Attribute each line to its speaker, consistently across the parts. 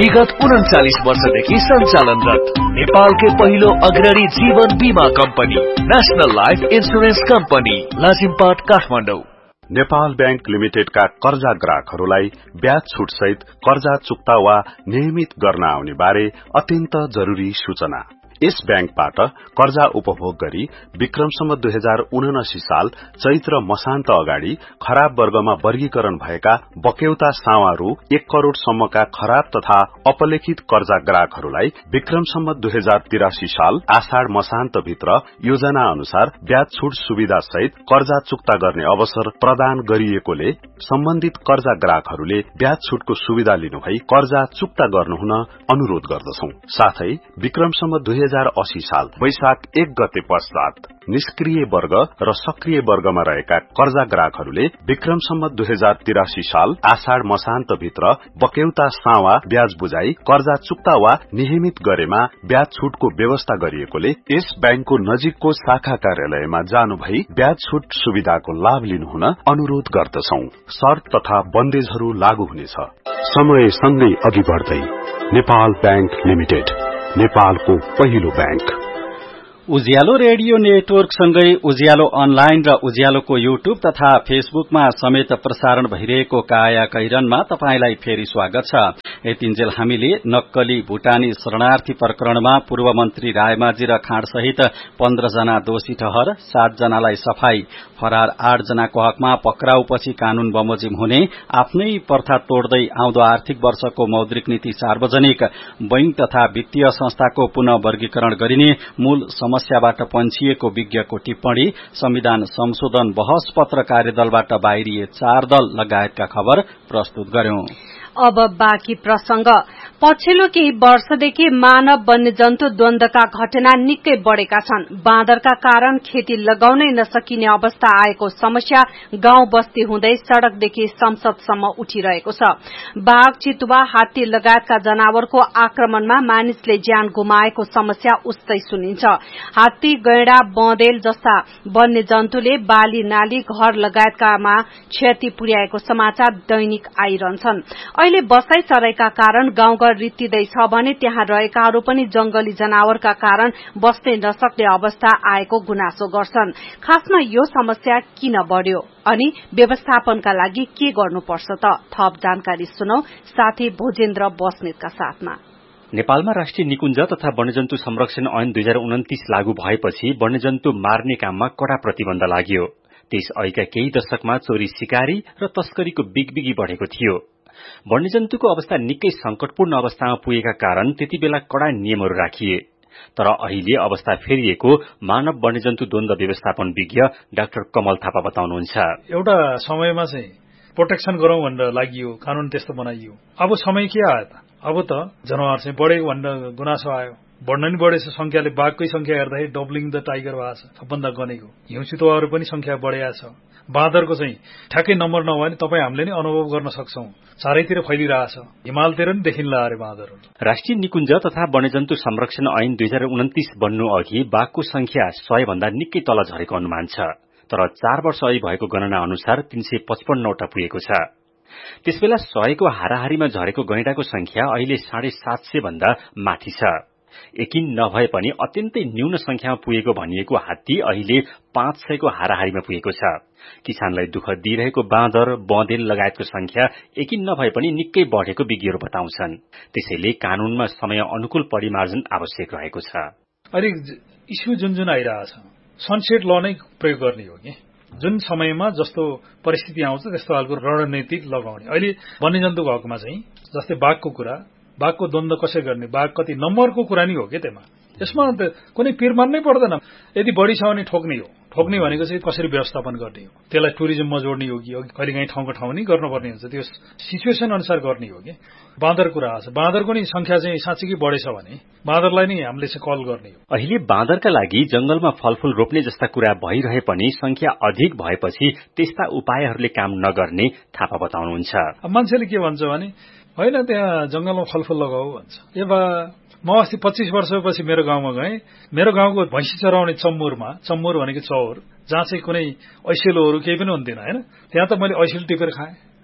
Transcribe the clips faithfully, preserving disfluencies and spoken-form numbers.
Speaker 1: विगत उन्चालिस वर्षदेखि सञ्चालनरत नेपालकै पहिलो अग्रणी जीवन बीमा company national life insurance company Lazimpat Kathmandu.
Speaker 2: Nepal bank लिमिटेडका कर्जा ग्राहकहरूलाई ब्याज छुट सहित कर्जा चुक्ता वा नियमित गर्न आउने बारे अत्यन्त जरुरी सूचना। यस बैंकबाट कर्जा उपभोग गरी विक्रम सम्वत दुई हजार उनासी साल चैत्र मसान्त अगाडि खराब वर्गमा वर्गीकरण भएका बक्यौता सावा रु एक करोड़ सम्मका खराब तथा अपलेखित कर्जा ग्राहकहरूलाई विक्रम सम्वत दुई हजार तिरासी साल आषाढ़ मसान्त भित्र योजना अनुसार ब्याज छुट सुविधा सहित कर्जा चुक्ता गर्ने अवसर प्रदान गरिएकोले सम्बन्धित कर्जा ग्राहकहरूले ब्याज छुटको सुविधा लिनुभई कर्जा चुक्ता गर्नुहुन अनुरोध गर्दछौं। साथै विक्रम सम्वत दुई हजार अस्सी साल वैशाख एक गते पश्चात निष्क्रिय वर्ग र सक्रिय वर्गमा रहेका कर्जा ग्राहकहरूले विक्रम सम्वत दुई हजार तिरासी साल आषाढ़ मसान्त भित्र बक्यौता सावा ब्याज बुझाई कर्जा चुक्ता वा नियमित गरेमा ब्याज छुटको व्यवस्था गरिएकोले यस बैंकको नजिकको शाखा कार्यालयमा जानु भई ब्याज छुट सुविधाको लाभ लिनुहुन अनुरोध गर्दछौं। शर्त तथा बन्देजहरू लागू हुनेछ। समय सँगै अघि बढ्दै नेपाल बैंक लिमिटेड, नेपालको पहिलो बैंक।
Speaker 3: उज्यालो रेडियो नेटवर्क सँगै उज्यालो अनलाइन र उज्यालोको युट्युब तथा फेसबुकमा समेत प्रसारण भइरहेको काया कैरनमा तपाईंलाई फेरि स्वागत छ। यतिन्जेल हामीले नक्कली भूटानी शरणार्थी प्रकरणमा पूर्व मन्त्री रायमाझी र खाँड सहित पन्ध्र जना दोषी ठहर, सात जनालाई सफाई, फरार आठ जनाको हकमा पक्राउपछि कानून बमोजिम हुने, आफ्नै प्रथा तोड्दै आउँदो आर्थिक वर्षको मौद्रिक नीति सार्वजनिक, बैंक तथा वित्तीय संस्थाको पुनः वर्गीकरण गरिने, मूल समस्याबाट पन्छिएको विज्ञको टिप्पणी, संविधान संशोधन बहस पत्र कार्यदलबाट बाहिरिए चार दल लगायतका खबर प्रस्तुत गर्यौं।
Speaker 4: अब बाँकी प्रसंग। पछिल्लो केही वर्षदेखि मानव वन्यजन्तु द्वन्द्वका घटना निकै बढ़ेका छन्। बाँदरका कारण खेती लगाउनै नसकिने अवस्था आएको समस्या गाउँ बस्ती हुँदै सड़कदेखि संसदसम्म उठिरहेको छ। बाघ, चितुवा, हात्ती लगायतका जनावरको आक्रमणमा मानिसले ज्यान गुमाएको समस्या उस्तै सुनिन्छ। हात्ती, गैंडा, बँदेल जस्ता वन्यजन्तुले बाली, नाली, घर लगायतकामा क्षति पुर्याएको समाचार दैनिक आइरहन्छन्। अहिले बसाई चराईका कारण गाउँघर रित्तिदैछ भने त्यहाँ रहेकाहरू पनि जंगली जनावरका कारण बस्नै नसक्ने अवस्था आएको गुनासो गर्छन्। खासमा यो समस्या किन बढ्यो अनि व्यवस्थापनका लागि के गर्नुपर्छ त? थप जानकारी सुनौ साथी भोजेन्द्र बस्नेतका साथमा।
Speaker 5: नेपालमा राष्ट्रिय निकुञ्ज तथा वन्यजन्तु संरक्षण ऐन दुई हजार उन्तिस लागू भएपछि वन्यजन्तु मार्ने काममा कड़ा प्रतिबन्ध लाग्यो। त्यस अघिका केही दशकमा चोरी, सिकारी र तस्करीको बिगबिगी बढ़ेको थियो। वन्यजन्तुको अवस्था निकै संकटपूर्ण अवस्थामा पुगेका कारण त्यति बेला कड़ा नियमहरू राखिए। तर अहिले अवस्था फेरिएको मानव वन्यजन्तु द्वन्द्व व्यवस्थापन विज्ञ डाक्टर कमल थापा बताउनुहुन्छ।
Speaker 6: एउटा समयमा चाहिँ प्रोटेक्सन गरौं भनेर लागि कानून त्यस्तो बनाइयो। अब समय के आयो त? अब त जनावर चाहिँ बढेको भनेर गुनासो आयो। बढ़न नि बढेछ संख्याले। बाघकै संख्या हेर्दाखेरि डबलिङ द टाइगर भएको छ, सबभन्दा गनेको। हिउँचितुवाहरू पनि संख्या बढेको छ। बाँदरको चाहिँ ठ्याक्कै नम्बर नभए पनि तपाईँ हामीले नि अनुभव गर्न सक्छौं। चारैतिर फैलिरहेछ। हिमालतिर नि देखिन्ला अरे बाँदरहरू।
Speaker 5: राष्ट्रिय निकुञ्ज तथा वन्यजन्तु संरक्षण ऐन दुई हजार उन्तिस बन्नु अघि बाघको संख्या सय भन्दा निकै तल झरेको अनुमान छ। तर चार वर्ष अघि भएको गणना अनुसार तीन सय पचपन्नवटा पुगेको छ। त्यसबेला सयको हाराहारीमा झरेको गैंडाको संख्या अहिले साढे सात सय भन्दा माथि छ। यकिन नभए पनि अत्यन्तै न्यून संख्यामा पुगेको भनिएको हात्ती अहिले पाँच सयको हाराहारीमा पुगेको छ। किसानलाई दुःख दिइरहेको बाँदर, बँदेल लगायतको संख्या यकिन नभए पनि निकै बढ़ेको विज्ञहरू बताउँछन्। त्यसैले कानूनमा समय अनुकूल परिमार्जन आवश्यक रहेको छ।
Speaker 6: अहिले इस्यु जुन जुन आइरहेछ सनसेट ल नै प्रयोग गर्ने हो कि जुन समयमा जस्तो परिस्थिति आउँछ त्यस्तो खालको रणनीति लगाउने। अहिले वन्यजन्तुको हकमा चाहिँ जस्तै बाघको कुरा, बाघको द्वन्द्व कसरी गर्ने, बाघ कति नम्बरको कुरा नि हो कि त्यसमा। यसमा कुनै पिर मान्नै पर्दैन। यदि बढ़ी छ भने ठोक्ने हो। ठोक्ने भनेको चाहिँ कसरी व्यवस्थापन गर्ने हो, त्यसलाई टुरिज्ममा जोड्ने हो कि कहिलेकाहीँ ठाउँको ठाउँ नि गर्नुपर्ने हुन्छ। त्यो सिचुएसन अनुसार गर्ने हो कि। बाँदर कुरा आछ, बाँदरको नि संख्या चाहिँ साँच्चीकै बढेछ भने बाँदरलाई नै हामीले चाहिँ कल गर्ने हो।
Speaker 5: अहिले बाँदरका लागि जंगलमा फलफूल रोप्ने जस्ता कुरा भइरहे पनि संख्या अधिक भएपछि त्यस्ता उपायहरूले काम नगर्ने थापा बताउनुहुन्छ।
Speaker 6: मान्छेले के भन्छ भने होइन त्यहाँ जंगलमा फलफूल लगाऊ भन्छ। ए बा म अस्ति पच्चीस वर्षपछि मेरो गाउँमा गएँ। मेरो गाउँको भैँसी चराउने चम्मुरमा, चम्मुर भनेको चौर, जहाँ चाहिँ कुनै ऐसेलोहरू केही पनि हुन्थेन होइन, त्यहाँ त मैले ऐसेल टिपेर खाएँ।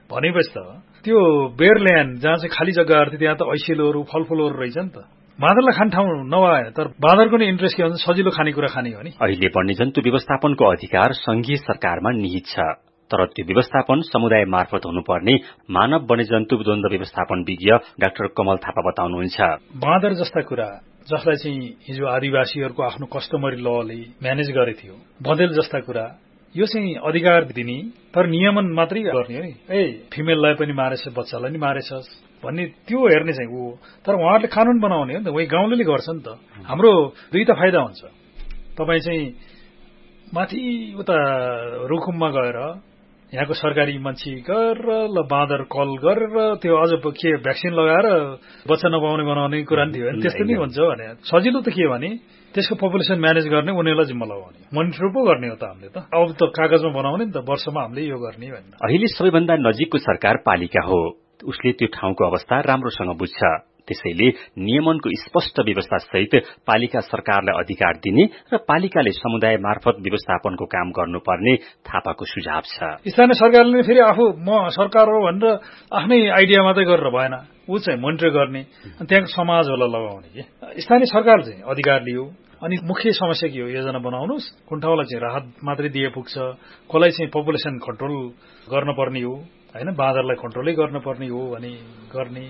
Speaker 6: भनेपछि त त्यो बेयरल्यान्ड जहाँ चाहिँ खाली जग्गाहरू थियो त्यहाँ त ऐसेलोहरू फलफुलहरू रहेछ नि त। बाँदरलाई खाने ठाउँ नभए तर बाँदरको नै इन्ट्रेस्ट के भन्छ सजिलो खानेकुरा खाने हो नि।
Speaker 5: अहिले वन्यजन्तु व्यवस्थापनको अधिकार संघीय सरकारमा निहित छ, तर त्यो व्यवस्थापन समुदाय मार्फत हुनुपर्ने मानव वन्यजन्तु द्वन्द्व व्यवस्थापन विज्ञ डाक्टर कमल थापा बताउनुहुन्छ।
Speaker 6: बाँदर जस्ता कुरा जसलाई चाहिँ हिजो आदिवासीहरूको आफ्नो कस्टमरी लले म्यानेज गरे थियो, बँदेल जस्ता कुरा यो चाहिँ अधिकार दिने तर नियमन मात्रै गर्ने हो नि। ए फिमेललाई पनि मारेछ बच्चालाई नि मारेछस् भन्ने त्यो हेर्ने चाहिँ ऊ, तर उहाँहरूले कानून बनाउने हो नि त, वही गाउँले गर्छ नि त। हाम्रो दुई त फाइदा हुन्छ, तपाईँ चाहिँ माथि उता रुकुममा गएर यहाँको सरकारी मान्छे गरेर ल बाँदर कल गरेर त्यो अझ के भ्याक्सिन लगाएर बच्चा नपाउने बनाउने कुरा नि थियो होइन, त्यस्तो नै हुन्छ भने सजिलो त के भने त्यसको पपुलेसन म्यानेज गर्ने उनीहरूलाई जिम्मा लगाउने, मोनिटर पो गर्ने हो त हामीले त। अब त कागजमा बनाउने नि त, वर्षमा हामीले यो गर्ने भन्ने।
Speaker 5: अहिले सबैभन्दा नजिकको सरकार पालिका हो, उसले त्यो ठाउँको अवस्था राम्रोसँग बुझ्छ, त्यसैले नियमनको स्पष्ट व्यवस्था सहित पालिका सरकारलाई अधिकार दिने र पालिकाले समुदाय मार्फत व्यवस्थापनको काम गर्नुपर्ने थापाको सुझाव छ।
Speaker 6: स्थानीय सरकारले फेरि आफू म सरकार हो भनेर आफ्नै आइडिया मात्रै गरेर भएन, ऊ चाहिँ मोनिटर गर्ने अनि त्यहाँको समाजहरूलाई लगाउने कि स्थानीय सरकार चाहिँ अधिकार लियो। अनि मुख्य समस्या के हो, योजना बनाउनुहोस्, कुन ठाउँलाई चाहिँ राहत मात्रै दिए पुग्छ, कसलाई चाहिँ पपुलेसन कन्ट्रोल गर्नुपर्ने हो होइन, बाँदरलाई कन्ट्रोलै गर्नुपर्ने हो भने गर्ने।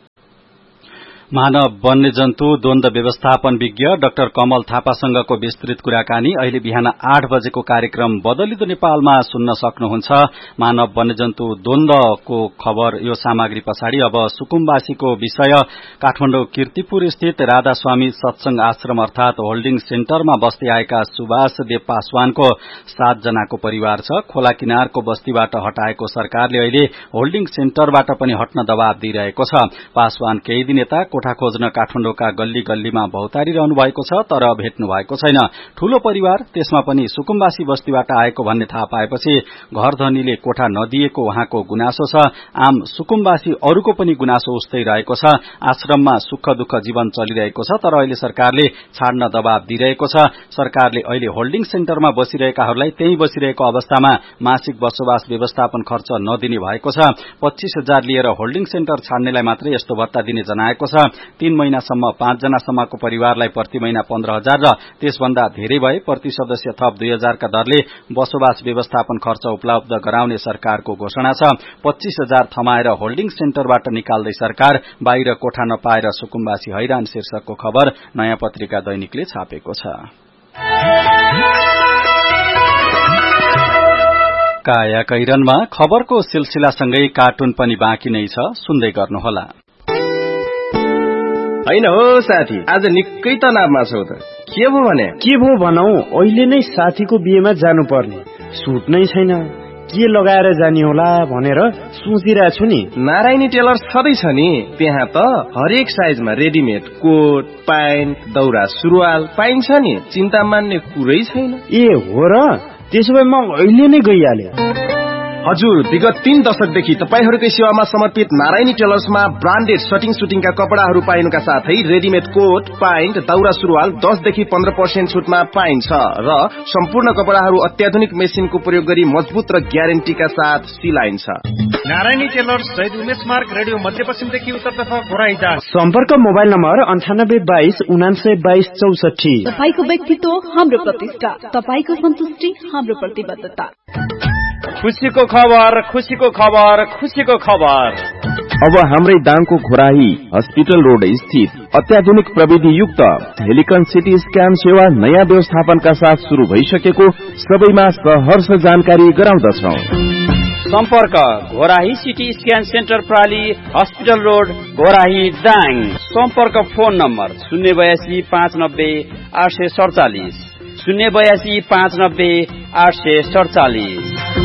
Speaker 3: मानव वन्यजन्तु द्वन्द व्यवस्थापन विज्ञ डाक्टर कमल थापासँगको विस्तृत कुराकानी अहिले बिहान आठ बजेको कार्यक्रम बदलिदो नेपालमा सुन्न सक्नुहुन्छ। मानव वन्यजन्तु द्वन्दको खबर यो सामग्री पछाडि अब सुकुम्बासीको विषय। काठमाडौँ कीर्तिपुर स्थित राधास्वामी सत्संग आश्रम अर्थात होल्डिङ सेन्टरमा बस्दै आएका सुभाष देव पासवानको सात जनाको परिवार छ। खोला किनारको बस्तीबाट हटाएको सरकारले अहिले होल्डिङ सेन्टरबाट पनि हट्न दबाव दिइरहेको छ। पासवान केही दिन यता कोठा खोज्न काठमाडौँका गल्ली गल्लीमा भौतारी रहनु भएको छ, तर भेट्नु भएको छैन। ठूलो परिवार, त्यसमा पनि सुकुम्बासी बस्तीबाट आएको भन्ने थाहा पाएपछि घर धनीले कोठा नदिएको उहाँको गुनासो छ। आम सुकुम्बासी अरूको पनि गुनासो उस्तै रहेको छ। आश्रममा सुख दुःख जीवन चलिरहेको छ, तर अहिले सरकारले छाड्न दबाव दिइरहेको छ। सरकारले अहिले होल्डिङ सेन्टरमा बसिरहेकाहरूलाई त्यही बसिरहेको अवस्थामा मासिक बसोबास व्यवस्थापन खर्च नदिने भएको छ। पच्चीस हजार लिएर होल्डिङ सेन्टर छाड्नेलाई मात्रै यस्तो भत्ता दिने जनाएको छ। तीन महिनासम्म पाँचजनासम्मको परिवारलाई प्रति महिना पन्ध्र हजार र त्यसभन्दा धेरै भए प्रति सदस्य थप दुई हजारका दरले बसोबास व्यवस्थापन खर्च उपलब्ध गराउने सरकारको घोषणा छ। पच्चीस हजार थमाएर होल्डिङ सेन्टरबाट निकाल्दै सरकार, बाहिर कोठा नपाएर सुकुम्बासी हैरान शीर्षकको खबर नयाँ पत्रिका दैनिकले छापेको छ। काया कैरनमा खबरको सिलसिलासँगै कार्टुन पनि बाँकी नै छ, सुन्दै गर्नुहोला।
Speaker 7: हैन हो साथी, आज निकै तनावमा छौ त, के भो भने?
Speaker 8: के भो भनौ, अहिले नै साथीको बिहेमा जानुपर्ने, सुट नै छैन, के लगाएर जाने होला भनेर सोचिरहेको छु नि।
Speaker 7: नारायणी टेलर सधैँ छ नि, त्यहाँ त हरेक साइजमा रेडिमेड कोट प्यान्ट दौरा सुरुवाल पाइन्छ नि, चिन्ता मान्ने कुरै छैन।
Speaker 8: ए हो र, त्यसो भए म अहिले नै गइहाले।
Speaker 7: हजुर, विगत तीन दशकदेखि तपाईहरूकै सेवामा समर्पित नारायणी टेलर्समा ब्रान्डेड सटिङ सुटिङका कपडाहरू पाइनुका साथै रेडिमेड कोट प्यान्ट दौरा सुरुवाल दसदेखि पन्ध्र पर्सेन्ट छुटमा पाइन्छ र सम्पूर्ण कपडाहरू अत्याधुनिक मेसिनको प्रयोग गरी मजबुत र ग्यारेन्टीका साथ सिलाइन्छ।
Speaker 9: नारायणी टेलर्स शहीद उमेश मार्ग रेडियो मध्यपश्चिमदेखि उत्तरतर्फ घोराइटा।
Speaker 8: सम्पर्क मोबाइल नम्बर अन्ठानब्बे बाइस उनान्सय बाइस चौसठी।
Speaker 10: तपाईको व्यक्तित्व हाम्रो प्रतिष्ठा, तपाईको सन्तुष्टि हाम्रो प्रतिबद्धता।
Speaker 11: खुशीको खबर, खुशीको खबर, खुशीको खबर।
Speaker 12: अब हाम्रै दाङको घोराही हस्पिटल रोड स्थित अत्याधुनिक प्रविधि युक्त हेलिकन सिटी स्क्यान सेवा नयाँ व्यवस्थापनका साथ शुरू भइसकेको सबैमा सहर्ष जानकारी गराउँदछौ।
Speaker 11: सम्पर्क Ghorahi CT scan centre प्राली hospital road Ghorahi Dang. सम्पर्क फोन नम्बर शून्य बयासी पाँच नब्बे आठ सय सडचालिस शून्य बयासी पाँच नब्बे आठ सय सडचालिस।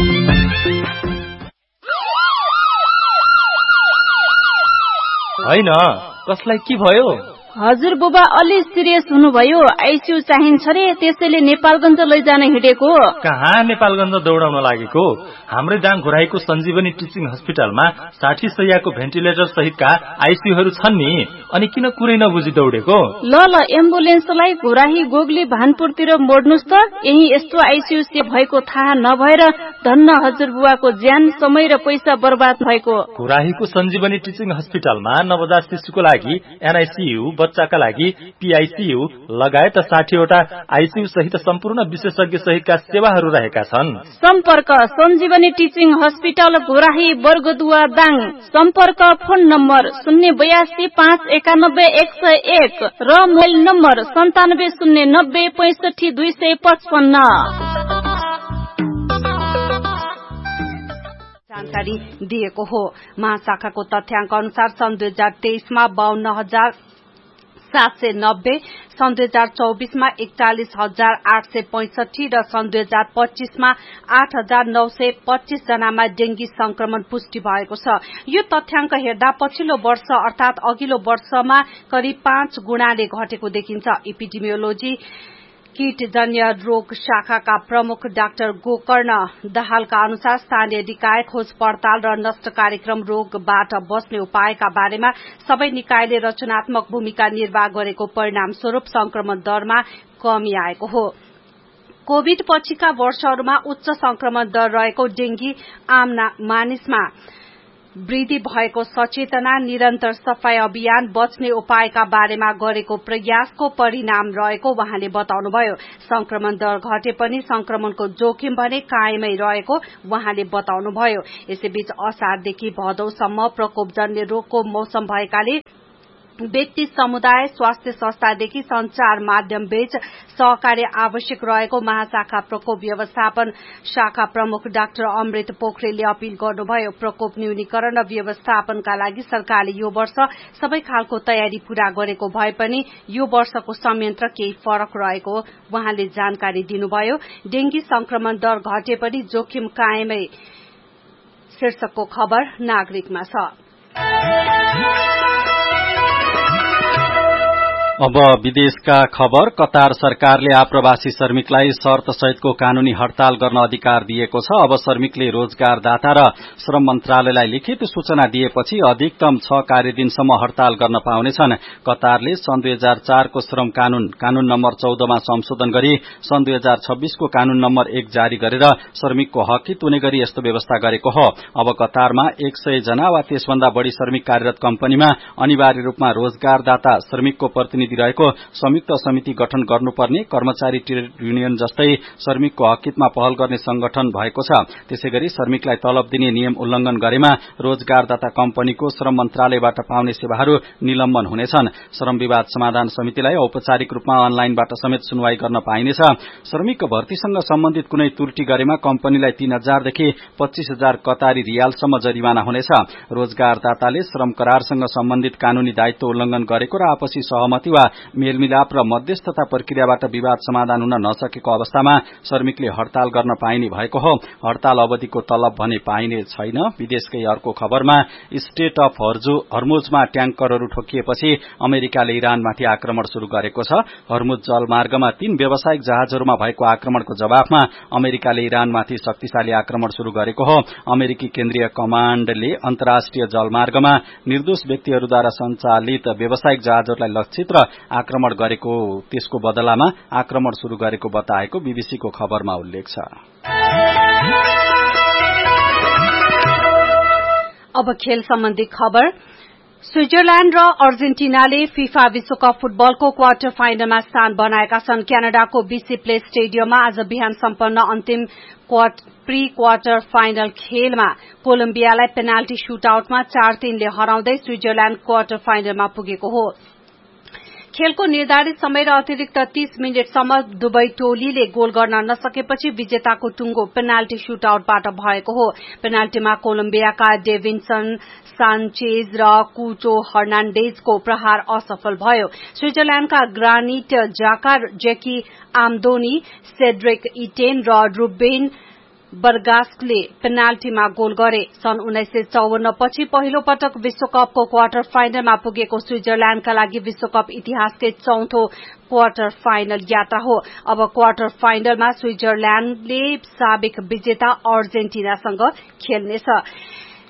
Speaker 13: होइन, कसलाई के भयो?
Speaker 10: हजुर बुबा अलि सिरियस हुनुभयो, आइसियू चाहिन्छ रे, त्यसैले नेपालगञ्ज लैजान हिँडेको।
Speaker 13: कहाँ नेपालगञ्ज दौडाउन लागेको? हाम्रै दाङ घोराईको सञ्जीवनी टिचिङ हस्पिटलमा साठी सयको भेन्टिलेटर सहितका आइसियूहरू छन् नि, अनि किन कुरै नबुझी दौडेको?
Speaker 10: ल ल एम्बुलेन्सलाई घोराही गोगली भानपुरतिर मोड्नुस् त। यही यस्तो आइसियु से भएको थाहा नभएर धन्न हजुरबुवाको ज्यान, समय र पैसा बर्बाद भएको।
Speaker 13: घोराहीको सञ्जीवनी टिचिङ हस्पिटलमा नवजात शिशुको लागि एनआइसियु, बच्चाका लागि पीआईसीयु लगायत साठी वटा आइसियु सहित सम्पूर्ण विशेषज्ञ सहितका सेवाहरू रहेका छन्।
Speaker 10: सम्पर्क सञ्जीवनी टिचिङ हस्पिटल घोराही बर्गदुवा दाङ। सम्पर्क फोन नम्बर शून्य बयासी पाँच एकानब्बे एक सय एक र मोबाइल नम्बर सन्तानब्बे शून्य नब्बे पैंसठी दुई सय पचपन्न।
Speaker 4: जानकारी दिएको हो। महाशाखाको तथ्याङ्क अनुसार सन् दुई हजार तेइसमा बाहन्न हजार सात सय नब्बे, सन् दुई हजार चौबिसमा एकचालिस हजार आठ सय पैंसठी र सन् दुई हजार पच्चीसमा आठ हजार नौ सय पच्चीस जनामा डेंगी संक्रमण पुष्टि भएको छ। यो तथ्याङ्क हेर्दा पछिल्लो वर्ष अर्थात अघिल्लो वर्षमा करिब पाँच गुणाले घटेको देखिन्छ। इपिडेमियोलोजी कीटजन्य रोग शाखाका प्रमुख डाक्टर गोकर्ण दाहालका अनुसार स्थानीय निकाय खोज पड़ताल र नष्ट कार्यक्रम रोगबाट बच्ने उपायका बारेमा सबै निकायले रचनात्मक भूमिका निर्वाह गरेको परिणाम स्वरूप संक्रमण दरमा कमी आएको हो। कोविड पछिका वर्षहरूमा उच्च संक्रमण दर रहेको डेंगी आम मानिसमा वृद्धि भएको सचेतना, निरन्तर सफाई अभियान, बच्ने उपायका बारेमा गरेको प्रयासको परिणाम रहेको उहाँले बताउनुभयो। संक्रमण दर घटे पनि संक्रमणको जोखिम भने कायमै रहेको उहाँले बताउनुभयो। यसैबीच असारदेखि भदौसम्म प्रकोपजन्य रोगको मौसम भएकाले व्यक्ति, समुदाय, स्वास्थ्य संस्थादेखि संचार माध्यम बीच सहकार्य आवश्यक रहेको महाशाखा प्रकोप व्यवस्थापन शाखा प्रमुख डाक्टर अमृत पोखरेलले अपील गर्नुभयो। प्रकोप न्यूनीकरण र व्यवस्थापनका लागि सरकारले यो वर्ष सबै खालको तयारी पूरा गरेको भए पनि यो वर्षको संयन्त्र केही फरक रहेको उहाँले जानकारी दिनुभयो। डेंगी संक्रमण दर घटे पनि जोखिम कायमै शीर्षकको खबर नागरिकमा छ।
Speaker 3: अब विदेशका खबर। कतार सरकारले आप्रवासी श्रमिकलाई शर्त सहितको कानूनी हड़ताल गर्न अधिकार दिएको छ। अब श्रमिकले रोजगारदाता र श्रम मन्त्रालयलाई लिखित सूचना दिएपछि अधिकतम छ कार्यदिनसम्म हड़ताल गर्न पाउनेछन्। कतारले सन् दुई हजार चारको श्रम कानून कानून नम्बर चौधमा संशोधन गरी सन् दुई हजार छब्बीसको कानून नम्बर एक जारी गरेर श्रमिकको हकित हुने गरी यस्तो व्यवस्था गरेको हो। अब कतारमा एक सय जना वा त्यसभन्दा बढ़ी श्रमिक कार्यरत कम्पनीमा अनिवार्य रूपमा रोजगारदाता श्रमिकको प्रतिनिधि रहेको संयुक्त समिति गठन गर्नुपर्ने कर्मचारी ट्रेड युनियन जस्तै श्रमिकको हकितमा पहल गर्ने संगठन भएको छ। त्यसैगरी श्रमिकलाई तलब दिने नियम उल्लंघन गरेमा रोजगारदाता कम्पनीको श्रम मन्त्रालयबाट पाउने सेवाहरू निलम्बन हुनेछन्। श्रम विवाद समाधान समितिलाई औपचारिक रूपमा अनलाइनबाट समेत सुनवाई गर्न पाइनेछ। श्रमिकको भर्तीसँग सम्बन्धित कुनै त्रुटि गरेमा कम्पनीलाई तीन हजारदेखि पच्चीस हजार कतारी रियालसम्म जरिवाना हुनेछ। रोजगारदाताले श्रम करारसँग सम्बन्धित कानूनी दायित्व उल्लंघन गरेको र आपसी सहमति वा मेलमिलाप र मध्यस्थता प्रक्रियाबाट विवाद समाधान हुन नसकेको अवस्थामा श्रमिकले हड़ताल गर्न पाइने भएको हो। हड़ताल अवधिको तलब भने पाइने छैन। विदेशकै अर्को खबरमा स्टेट अफ हर्मुजमा ट्याङ्करहरू ठोकिएपछि अमेरिकाले इरानमाथि आक्रमण शुरू गरेको छ। हर्मुज जलमार्गमा तीन व्यावसायिक जहाजहरूमा भएको आक्रमणको जवाफमा अमेरिकाले इरानमाथि शक्तिशाली आक्रमण शुरू गरेको हो। अमेरिकी केन्द्रीय कमाण्डले अन्तर्राष्ट्रिय जलमार्गमा निर्दोष व्यक्तिहरूद्वारा सञ्चालित व्यावसायिक जहाजहरूलाई लक्षित र आक्रमण गरेको त्यसको बदलामा आक्रमण शुरू गरेको बताएको बीबीसीको खबरमा उल्लेख छ।
Speaker 4: अब खेल सम्बन्धी खबर। स्विजरल्याण्ड र अर्जेन्टिनाले फिफा विश्वकप फुटबलको क्वार्टर फाइनलमा स्थान बनाएका छन्। क्यानाडाको बीसी प्ले स्टेडियममा आज बिहान सम्पन्न अन्तिम प्री क्वार्टर फाइनल खेलमा कोलम्बियालाई पेनाल्टी शूटआउटमा चार तीनले हराउँदै स्विजरल्याण्ड क्वार्टर फाइनलमा पुगेको हो। खेलको निर्धारित समय र अतिरिक्त तीस मिनटसम्म दुवै टोलीले गोल गर्न नसकेपछि विजेताको टुंगो पेनाल्टी शूटआउटबाट भएको हो। पेनाल्टीमा कोलम्बियाका डेभिन्सन सान्चेज र कुटो हर्नान्डेजको प्रहार असफल भयो। स्विजरल्याण्डका ग्रानिट जाका, जेकी आम्दोनी, सेड्रिक इटेन र रुबेन बर्गास्कले पेनाल्टीमा गोल गरे। सन् उन्नाइस सय चौवन्न पछि पहिलो पटक विश्वकपको क्वार्टर फाइनलमा पुगेको स्विजरल्याण्डका लागि विश्वकप इतिहासकै चौथो क्वार्टर फाइनल यात्रा हो। अब क्वार्टर फाइनलमा स्विजरल्याण्डले साबिक विजेता अर्जेन्टिनासँग खेल्नेछ।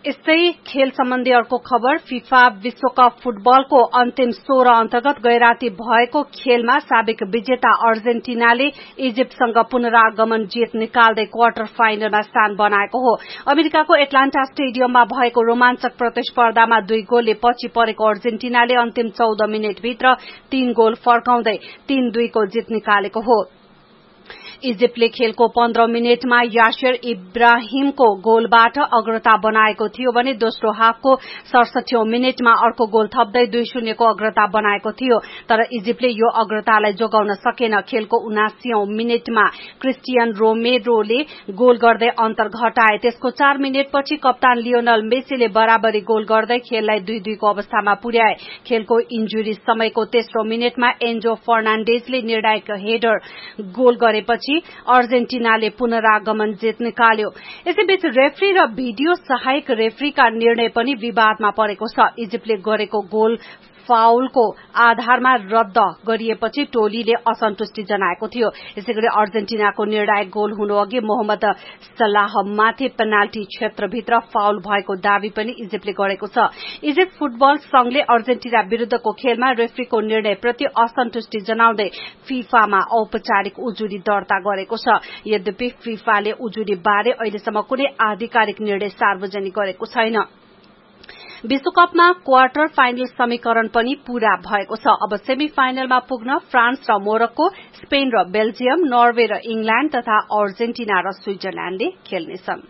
Speaker 4: यस्तै खेल सम्बन्धी अर्को खबर फिफा विश्वकप फुटबलको अन्तिम सोह्र अन्तर्गत गैराती भएको खेलमा साबिक विजेता अर्जेन्टिनाले इजिप्टसँग पुनरागमन जित निकाल्दै क्वार्टर फाइनलमा स्थान बनाएको हो। अमेरिकाको एटलान्टा स्टेडियममा भएको रोमाञ्चक प्रतिस्पर्धामा दुई गोलले पछि परेको अर्जेन्टिनाले अन्तिम चौध मिनटभित्र तीन गोल फर्काउँदै तीन दुईको जित निकालेको हो। इजिप्टले खेलको पन्ध्र मिनटमा यासिर इब्राहिमको गोलबाट अग्रता बनाएको थियो भने दोस्रो हाफको सडसठी मिनटमा अर्को गोल थप्दै दुई शून्यको अग्रता बनाएको थियो, तर इजिप्टले यो अग्रतालाई जोगाउन सकेन। खेलको उनासी मिनटमा क्रिस्टियन रोमेरोले गोल गर्दै अन्तर घटाए। त्यसको चार मिनटपछि कप्तान लियोनल मेसीले बराबरी गोल गर्दै खेललाई दुई दुईको अवस्थामा पुर्याए। खेलको इन्जुरी समयको तेस्रो मिनटमा एन्जो फर्नान्डेजले निर्णायक हेडर गोल गरेपछि अर्जेन्टिनाले पुनरागमन जित निकाल्यो। यसैबीच रेफ्री र भिडियो सहायक रेफ्रीका निर्णय पनि विवादमा परेको छ। इजिप्टले गरेको गोल फाउलको आधारमा रद्द गरिएपछि टोलीले असन्तुष्टि जनाएको थियो। यसैगरी अर्जेन्टिनाको निर्णायक गोल हुनु अघि मोहम्मद सलाहमाथि पेनाल्टी क्षेत्रभित्र फाउल भएको दावी पनि इजिप्टले गरेको छ। इजिप्ट फुटबल संघले अर्जेन्टिना विरूद्धको खेलमा रेफ्रीको निर्णयप्रति असन्तुष्टि जनाउँदै फिफामा औपचारिक उजुरी दर्ता गरेको छ। यद्यपि फिफाले उजुरी बारे अहिलेसम्म कुनै आधिकारिक निर्णय सार्वजनिक गरेको छैन। विश्वकपमा क्वार्टर फाइनल समीकरण पनि पूरा भएको छ। अब सेमी फाइनलमा पुग्न फ्रान्स र मोरक्को, स्पेन र बेल्जियम, नर्वे र इंग्ल्याण्ड तथा अर्जेन्टिना र स्विजरल्याण्डले खेल्नेछन्।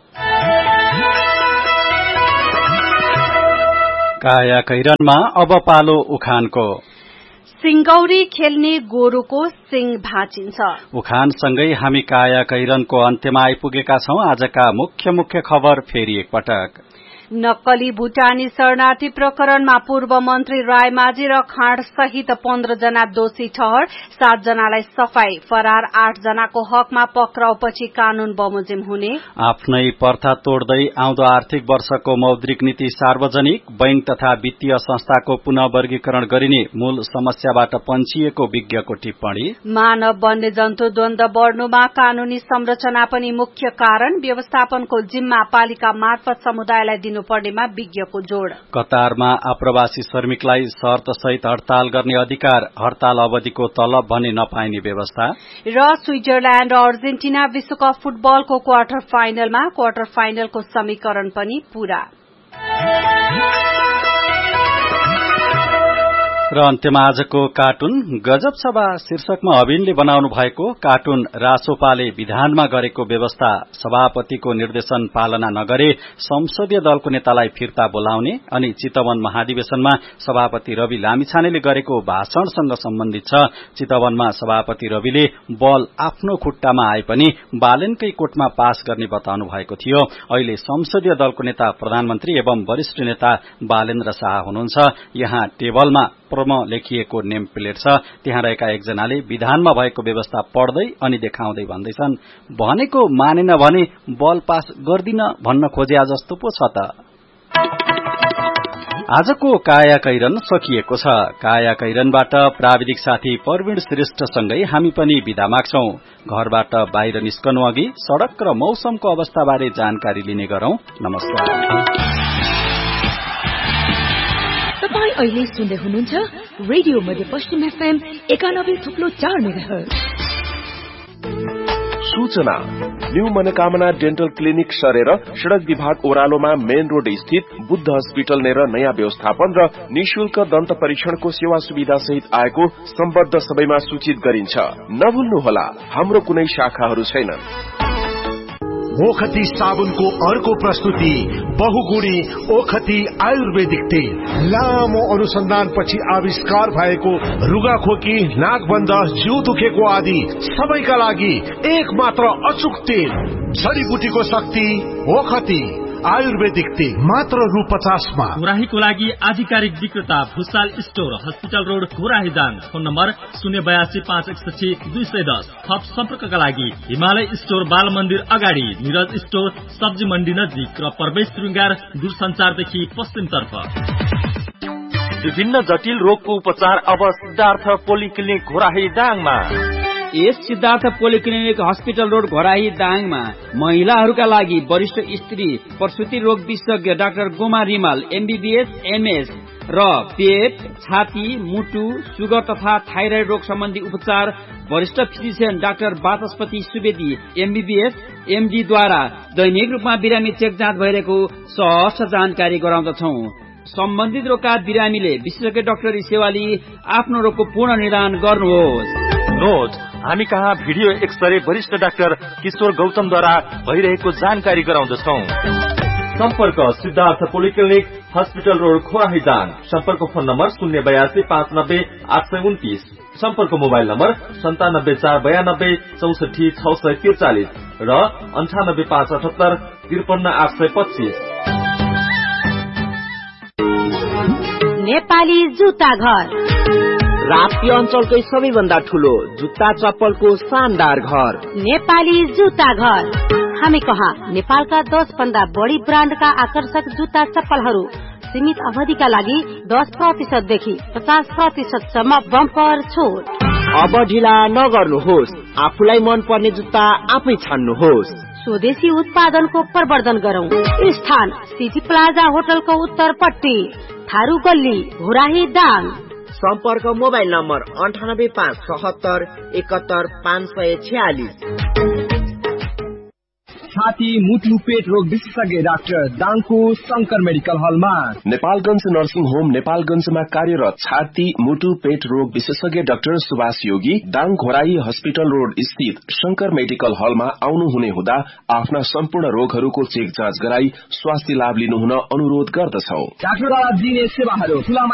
Speaker 3: काया कैरनमा अब पालो उखानको।
Speaker 4: सिंगौरी खेल्ने गोरुको सिंग भाँचिन्छ।
Speaker 3: उखानसँगै हामी काया कैरनको अन्त्यमा आइपुगेका छौं। आजका मुख्य मुख्य खबर फेरि एकपटक।
Speaker 4: नक्कली भूटानी शरणार्थी प्रकरणमा पूर्व मन्त्री रायमाझी र खाँड सहित पन्ध्र जना दोषी ठहर, सात जनालाई सफाई, फरार आठ जनाको हकमा पक्राउपछि कानून बमोजिम हुने।
Speaker 3: आफ्नै पर्था तोड्दै आउँदो आर्थिक वर्षको मौद्रिक नीति सार्वजनिक, बैंक तथा वित्तीय संस्थाको पुनः वर्गीकरण गरिने मूल समस्याबाट पन्छिएको विज्ञको टिप्पणी।
Speaker 4: मानव वन्यजन्तु द्वन्द बढ़नुमा कानूनी संरचना पनि मुख्य कारण, व्यवस्थापनको जिम्मा पालिका मार्फत समुदायलाई दिनु पर्नेमा विज्ञको जोड़।
Speaker 3: कतारमा आप्रवासी श्रमिकलाई शर्त सहित हड़ताल गर्ने अधिकार, हड़ताल अवधिको तलब भने नपाइने व्यवस्था।
Speaker 4: र स्विजरल्याण्ड र अर्जेन्टिना विश्वकप फुटबलको क्वार्टर फाइनलमा क्वार्टर फाइनलको समीकरण पनि पूरा।
Speaker 3: र अन्त्यमा आजको कार्टुन गजब सभा शीर्षकमा अभिनले बनाउनु भएको कार्टुन रासोपाले विधानमा गरेको व्यवस्था, सभापतिको निर्देशन पालना नगरे संसदीय दलको नेतालाई फिर्ता बोलाउने अनि चितवन महाधिवेशनमा सभापति रवि लामिछानेले गरेको भाषणसँग सम्बन्धित छ। चितवनमा सभापति रविले बल आफ्नो खुट्टामा आए पनि बालेनकै कोर्टमा पास गर्ने बताउनु भएको थियो। अहिले संसदीय दलको नेता प्रधानमन्त्री एवं वरिष्ठ नेता बालेन्द्र शाह हुनुहुन्छ। यहाँ टेबलमा प्रोमो लेखिएको नेम प्लेट छ। त्यहाँ रहेका एकजनाले विधानमा भएको व्यवस्था पढ्दै अनि देखाउँदै भन्दैछन्, भनेको मानेन भने बल पास गर्दिन भन्न खोजे जस्तो पो छ त। आजको काया कैरन सकिएको छ। काया कैरनबाट प्राविधिक साथी परवीण श्रेष्ठसँगै हामी पनि बिदा माग्छौं। घरबाट बाहिर निस्कनु अघि सड़क र मौसमको अवस्थाबारे जानकारी लिने गरौं। नमस्कार।
Speaker 14: तपाईं अहिले सुन्दै हुनुहुन्छ रेडियो मध्यपश्चिम एफएम एकानब्बे थुप्लो चार मेगाहर्ज।
Speaker 12: सूचना न्यू मनोकामना डेन्टल क्लिनिक सरेर सड़क विभाग ओह्रालोमा मेन रोड स्थित बुद्ध हस्पिटल नेर नयाँ व्यवस्थापन र निशुल्क दन्त परीक्षणको सेवा सुविधा सहित आएको सम्बद्ध सबैमा सूचित गरिन्छ। नभुल्नुहोला, हाम्रो कुनै शाखाहरू छैनन्।
Speaker 15: ओखती साबुनको अर्को प्रस्तुति बहुगुणी ओखती आयुर्वेदिक तेल। लामो अनुसन्धानपछि आविष्कार भएको रुगाखोकी, नाकबन्ध, जिउ दुखेको आदि सबैका लागि एक मात्र अचुक तेल। जडीबुटीको शक्ति ओखती आयुर्वेदिक तेल मात्र रु पचासमा।
Speaker 13: घोराहीको लागि आधिकारिक विक्रेता Bhusal store, hospital road, Ghorahi Dang. Phone number शून्य बयासी पाँच एकसठी दुई सय दस। थप सम्पर्कका लागि हिमालय स्टोर, बाल मन्दिर अगाडि, निरज स्टोर, सब्जी मण्डी नजिक र प्रवेश श्रृंगार दूरसञ्चारदेखि पश्चिमतर्फ।
Speaker 16: विभिन्न जटिल रोगको उपचार अब सिद्धार्थ पोलिक्लिनिक घोराही दाङमा।
Speaker 11: यस Siddhartha polyclinic hospital road Ghorahi दाङमा महिलाहरूका लागि वरिष्ठ स्त्री प्रसूति रोग विशेषज्ञ doctor Goma Rimal MBBS MS र पेट, छाती, मुटु, सुगर तथा थाइराइड रोग सम्बन्धी उपचार वरिष्ठ फिजिशियन डाक्टर वाचस्पति सुवेदी एमबीबीएस एमडी द्वारा दैनिक रूपमा बिरामी चेक जाँच भइरहेको सहज जानकारी गराउँदछौ। सम्बन्धित रोगका बिरामीले विशेषज्ञ डाक्टरी सेवा लिई आफ्नो रोगको पूर्ण निदान गर्नुहोस्।
Speaker 16: नोट, हामी कहाँ भिडियो एक्सरे वरिष्ठ डाक्टर किशोर गौतमद्वारा भइरहेको जानकारी गराउँदछौ। सम्पर्क Siddhartha polyclinic hospital road खोराही Dang. सम्पर्क फोन नम्बर शून्य बयासी पाँच नब्बे आठ सय उन्तिस। सम्पर्क मोबाइल नम्बर सन्तानब्बे चार बयानब्बे चौसठी छ सय त्रिचालिस र अन्ठानब्बे पाँच अठहत्तर त्रिपन्न आठ सय पच्चीस।
Speaker 4: नेपाली जुत्ता घर,
Speaker 17: राप्ती अञ्चलकै सबैभन्दा ठूलो जुत्ता चप्पलको शानदार घर
Speaker 4: नेपाली जुत्ता घर। हामी कहाँ नेपालका दस भन्दा बढी ब्रान्डका आकर्षक जुत्ता चप्पलहरू सीमित अवधिका लागि दस प्रतिशत देखि पचास प्रतिशत सम्म बम्पर छुट।
Speaker 17: अब ढिला नगर्नुहोस्, आफूलाई मन पर्ने जुत्ता आफै छान्नुहोस्।
Speaker 4: स्वदेशी उत्पादनको प्रवर्धन गरौं। स्थान सिटी प्लाजा होटलको उत्तरपट्टि, थारू गल्ली, घोराही दाङ।
Speaker 17: सम्पर्क मोबाइल नम्बर अन्ठानब्बे पाँच सतहत्तर एकहत्तर पाँच सय छयालिस।
Speaker 7: छाती मुटु पेट रोग विशेषज्ञ डाक्टर दाङको शंकर मेडिकल हलमा।
Speaker 12: नेपालगञ्ज नर्सिङ होम नेपालगञ्जमा कार्यरत छाती मुटु पेट रोग विशेषज्ञ डाक्टर सुभाष योगी दाङ घोराही हस्पिटल रोड स्थित शंकर मेडिकल हलमा आउनुहुने हुँदा आफ्ना सम्पूर्ण रोगहरूको चेक जाँच गराई स्वास्थ्य लाभ लिनुहुन अनुरोध गर्दछौ।
Speaker 7: डाक्टरद्वारा दिइने सेवाहरू खुला